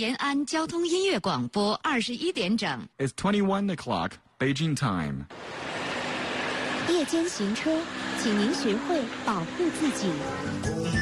延安交通音乐广播21点整。 It's 21 o'clock, Beijing time. 夜间行车，请您学会保护自己。